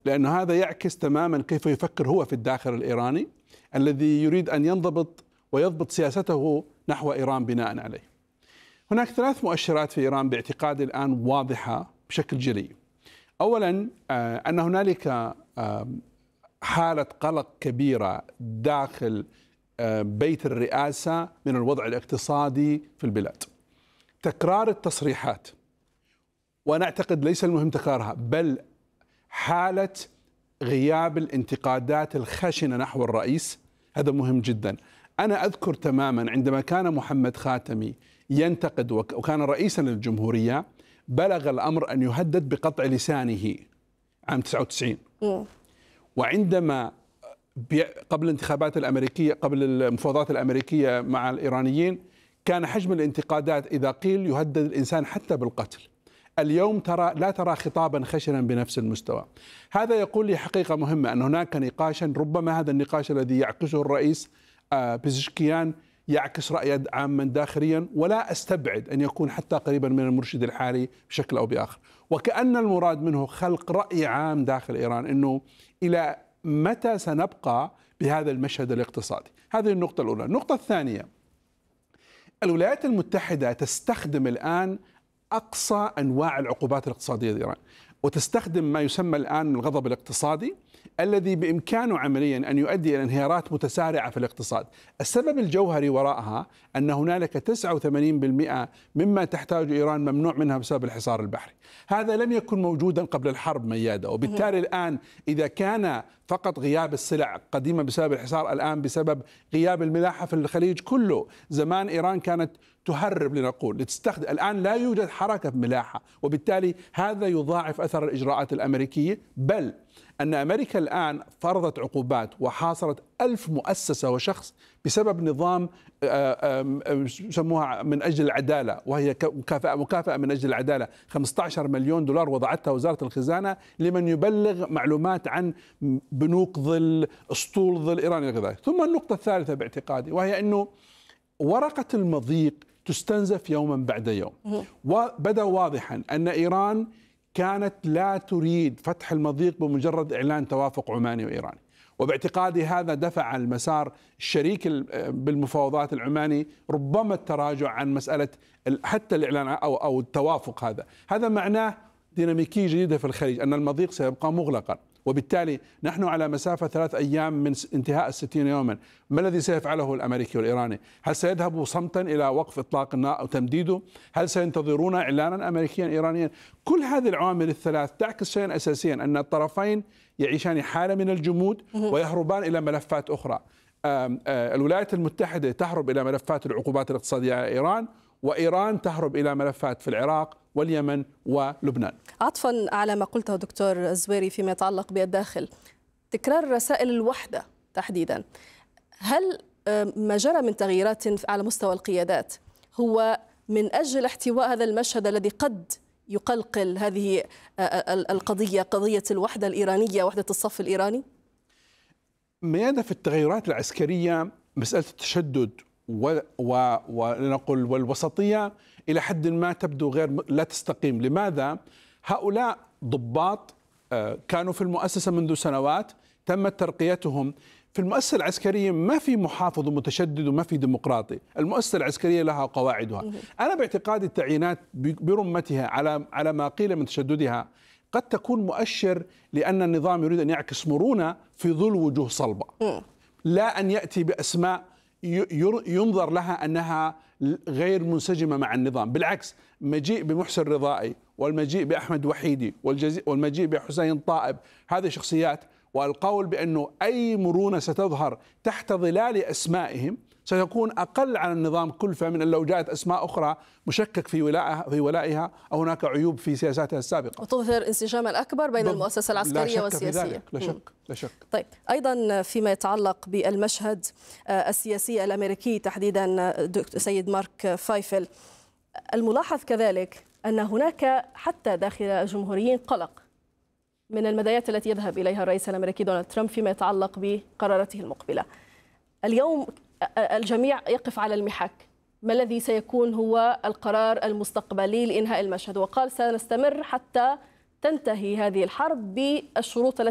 لأن هذا يعكس تماما كيف يفكر هو في الداخل الإيراني الذي يريد أن ينضبط ويضبط سياسته نحو إيران بناء عليه. هناك 3 مؤشرات في إيران باعتقادي الآن واضحة بشكل جلي. أولا أن هنالك حالة قلق كبيرة داخل بيت الرئاسة من الوضع الاقتصادي في البلاد. تكرار التصريحات، وأنا أعتقد ليس المهم تكرارها، بل حالة غياب الانتقادات الخشنة نحو الرئيس، هذا مهم جدا. أنا أذكر تماما عندما كان محمد خاتمي ينتقد وكان رئيسا للجمهورية، بلغ الأمر أن يهدد بقطع لسانه عام 99. وعندما قبل الانتخابات الأمريكية، قبل المفاوضات الأمريكية مع الإيرانيين، كان حجم الانتقادات إذا قيل يهدد الإنسان حتى بالقتل. اليوم لا ترى خطابا خشنا بنفس المستوى. هذا يقول لي حقيقة مهمة، أن هناك نقاشا، ربما هذا النقاش الذي يعكسه الرئيس بيزشكيان يعكس رأي عاما داخليا، ولا أستبعد أن يكون حتى قريبا من المرشد الحالي بشكل أو بآخر. وكأن المراد منه خلق رأي عام داخل إيران أنه إلى متى سنبقى بهذا المشهد الاقتصادي. هذه النقطة الأولى. النقطة الثانية، الولايات المتحدة تستخدم الآن أقصى أنواع العقوبات الاقتصادية لإيران، وتستخدم ما يسمى الآن من الغضب الاقتصادي الذي بإمكانه عمليا أن يؤدي إلى انهيارات متسارعة في الاقتصاد. السبب الجوهري وراءها أن هنالك 89% مما تحتاج إيران ممنوع منها بسبب الحصار البحري. هذا لم يكن موجودا قبل الحرب ميادة، وبالتالي الآن إذا كان فقط غياب السلع قديما بسبب الحصار، الآن بسبب غياب الملاحة في الخليج كله. زمان إيران كانت تهرب لنقول لتستخدم، الآن لا يوجد حركة ملاحة، وبالتالي هذا يضاعف أثر الإجراءات الأمريكية. بل أن أمريكا الآن فرضت عقوبات وحاصرت 1000 مؤسسة وشخص بسبب نظام يسموها من أجل العدالة، وهي مكافأة من أجل العدالة. 15 مليون دولار وضعتها وزارة الخزانة لمن يبلغ معلومات عن بنوك ظل، أسطول ظل إيران إلى ذلك. ثم النقطة الثالثة باعتقادي، وهي أنه ورقة المضيق تستنزف يوما بعد يوم. وبدأ واضحا أن إيران كانت لا تريد فتح المضيق بمجرد إعلان توافق عماني وإيراني، وباعتقادي هذا دفع المسار الشريك بالمفاوضات العماني ربما التراجع عن مسألة حتى الإعلان أو التوافق. هذا معناه ديناميكية جديدة في الخليج، أن المضيق سيبقى مغلقا، وبالتالي نحن على مسافة 3 أيام من انتهاء 60 يوما. ما الذي سيفعله الأمريكي والإيراني؟ هل سيذهبوا صمتا إلى وقف إطلاق النار أو تمديده؟ هل سينتظرون إعلانا أمريكيا إيرانيا؟ كل هذه العوامل الثلاث تعكس شيئا أساسيا، أن الطرفين يعيشان حالة من الجمود ويهربان إلى ملفات أخرى. الولايات المتحدة تهرب إلى ملفات العقوبات الاقتصادية على إيران، وإيران تهرب إلى ملفات في العراق واليمن ولبنان. عطفا على ما قلته دكتور الزويري فيما يتعلق بالداخل، تكرار رسائل الوحدة تحديدا، هل ما جرى من تغييرات على مستوى القيادات هو من أجل احتواء هذا المشهد الذي قد يقلقل هذه القضية، قضية الوحدة الإيرانية، وحدة الصف الإيراني؟ ميادة، في التغيرات العسكرية مسألة التشدد ونقول والوسطية إلى حد ما تبدو لا تستقيم. لماذا؟ هؤلاء ضباط كانوا في المؤسسة منذ سنوات، تمت ترقيتهم. في المؤسسة العسكرية ما في محافظ ومتشدد وما في ديمقراطي، المؤسسة العسكرية لها قواعدها. أنا باعتقادي التعيينات برمتها على ما قيل من تشددها قد تكون مؤشر لأن النظام يريد أن يعكس مرونة في ظل وجوه صلبة، لا أن يأتي بأسماء ينظر لها أنها غير منسجمة مع النظام. بالعكس، مجيء بمحسن رضائي والمجيء بأحمد وحيدي والمجيء بحسين طائب، هذه شخصيات، والقول بأنه أي مرونة ستظهر تحت ظلال أسمائهم ستكون أقل على النظام كلفة من أن لو جاءت أسماء أخرى مشكك في ولائها أو هناك عيوب في سياساتها السابقة، وتظهر انسجام الأكبر بين المؤسسة العسكرية والسياسية. لا شك. طيب، أيضا فيما يتعلق بالمشهد السياسي الأمريكي تحديدا سيد مارك فايفل، الملاحظ كذلك أن هناك حتى داخل الجمهوريين قلق من المدايات التي يذهب إليها الرئيس الأمريكي دونالد ترامب فيما يتعلق بقراراته المقبلة. اليوم الجميع يقف على المحك، ما الذي سيكون هو القرار المستقبلي لإنهاء المشهد؟ وقال سنستمر حتى تنتهي هذه الحرب بالشروط التي